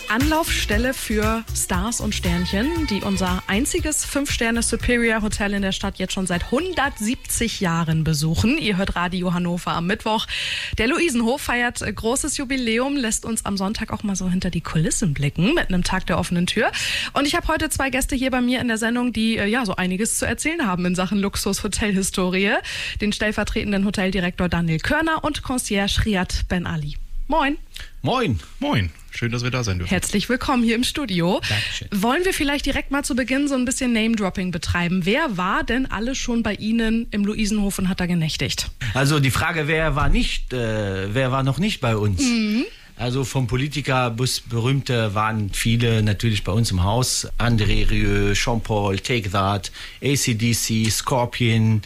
Anlaufstelle für Stars und Sternchen, die unser einziges 5-Sterne-Superior-Hotel in der Stadt jetzt schon seit 170 Jahren besuchen. Ihr hört Radio Hannover am Mittwoch. Der Luisenhof feiert großes Jubiläum, lässt uns am Sonntag auch mal so hinter die Kulissen blicken mit einem Tag der offenen Tür. Und ich habe heute 2 Gäste hier bei mir in der Sendung, die so einiges zu erzählen haben in Sachen Luxus-Hotelhistorie. Den stellvertretenden Hoteldirektor Daniel Körner und Concierge Riyad Ben Ali. Moin. Moin. Moin. Schön, dass wir da sein dürfen. Herzlich willkommen hier im Studio. Dankeschön. Wollen wir vielleicht direkt mal zu Beginn so ein bisschen Name-Dropping betreiben? Wer war denn alle schon bei Ihnen im Luisenhof und hat da genächtigt? Also die Frage, wer war noch nicht bei uns? Mhm. Also vom Politiker bis Berühmte waren viele natürlich bei uns im Haus. André Rieu, Jean-Paul, Take That, AC/DC, Scorpion.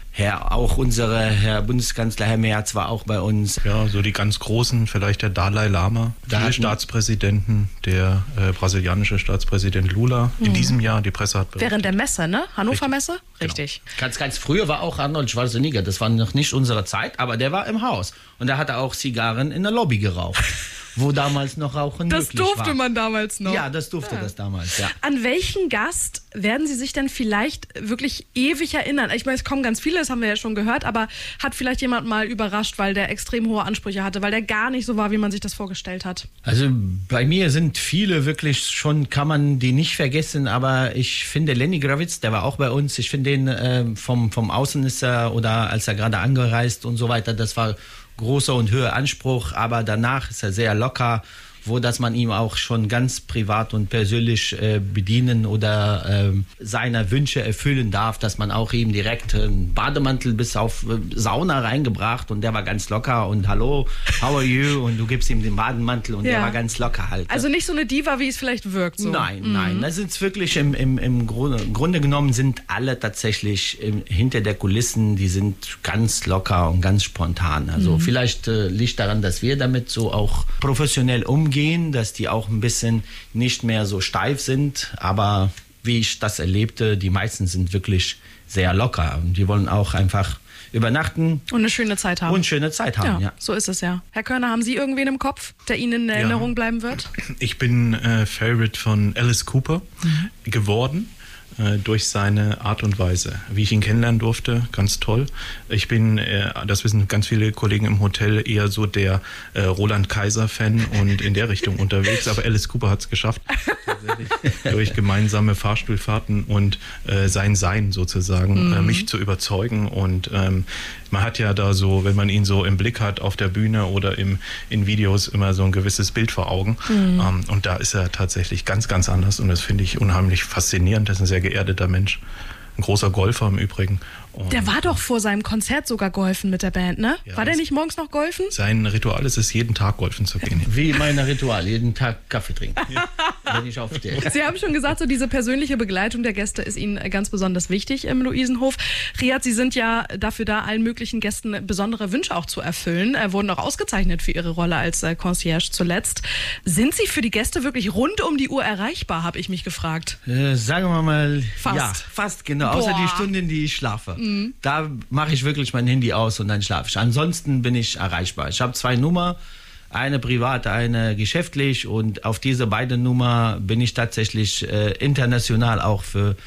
Auch unser Herr Bundeskanzler, Herr Merz, war auch bei uns. Ja, so die ganz Großen, vielleicht der Dalai Lama, viele Staatspräsidenten, der brasilianische Staatspräsident Lula in diesem Jahr, die Presse hat berichtet. Während der Messe, ne? Hannover Messe? Richtig. Genau. Ganz früher war auch Arnold Schwarzenegger, das war noch nicht unsere Zeit, aber der war im Haus. Und da hat er auch Zigarren in der Lobby geraucht. Wo damals noch Rauchen möglich war. Das durfte man damals noch. Ja, das durfte das damals, ja. An welchen Gast werden Sie sich denn vielleicht wirklich ewig erinnern? Ich meine, es kommen ganz viele, das haben wir ja schon gehört, aber hat vielleicht jemand mal überrascht, weil der extrem hohe Ansprüche hatte, weil der gar nicht so war, wie man sich das vorgestellt hat? Also bei mir sind viele wirklich schon, kann man die nicht vergessen, aber ich finde Lenny Kravitz, der war auch bei uns, ich finde den vom Außen ist er, oder als er gerade angereist und so weiter, das war großer und höher Anspruch, aber danach ist er sehr locker, wo dass man ihm auch schon ganz privat und persönlich bedienen oder seine Wünsche erfüllen darf, dass man auch ihm direkt einen Bademantel bis auf Sauna reingebracht und der war ganz locker und hallo, how are you? Und du gibst ihm den Bademantel und der war ganz locker halt. Also nicht so eine Diva, wie es vielleicht wirkt. So. Nein, das ist wirklich im Grunde genommen sind alle tatsächlich hinter der Kulissen, die sind ganz locker und ganz spontan. Also vielleicht liegt daran, dass wir damit so auch professionell umgehen, dass die auch ein bisschen nicht mehr so steif sind. Aber wie ich das erlebte, die meisten sind wirklich sehr locker. Und die wollen auch einfach übernachten. Und eine schöne Zeit haben. Ja. So ist es ja. Herr Körner, haben Sie irgendwen im Kopf, der Ihnen in Erinnerung bleiben wird? Ich bin Favorite von Alice Cooper geworden. Durch seine Art und Weise, wie ich ihn kennenlernen durfte, ganz toll. Ich bin, das wissen ganz viele Kollegen im Hotel, eher so der Roland Kaiser-Fan und in der Richtung unterwegs, aber Alice Cooper hat es geschafft, durch gemeinsame Fahrstuhlfahrten und sein Sein sozusagen, mich zu überzeugen. Und man hat ja da so, wenn man ihn so im Blick hat auf der Bühne oder in Videos, immer so ein gewisses Bild vor Augen. Und da ist er tatsächlich ganz, ganz anders und das finde ich unheimlich faszinierend. Das ist ein sehr geerdeter Mensch. Ein großer Golfer im Übrigen. Und der war doch vor seinem Konzert sogar golfen mit der Band, ne? Ja, war der nicht morgens noch golfen? Sein Ritual ist es, jeden Tag golfen zu gehen. Wie mein Ritual, jeden Tag Kaffee trinken, wenn ich aufstehe. Sie haben schon gesagt, so diese persönliche Begleitung der Gäste ist Ihnen ganz besonders wichtig im Luisenhof. Riyad, Sie sind ja dafür da, allen möglichen Gästen besondere Wünsche auch zu erfüllen. Wurden auch ausgezeichnet für Ihre Rolle als Concierge zuletzt. Sind Sie für die Gäste wirklich rund um die Uhr erreichbar, habe ich mich gefragt. Sagen wir mal, fast. Ja, fast genau. Außer die Stunden, die ich schlafe. Da mache ich wirklich mein Handy aus und dann schlafe ich. Ansonsten bin ich erreichbar. Ich habe 2 Nummern, eine privat, eine geschäftlich und auf diese beiden Nummer bin ich tatsächlich international auch für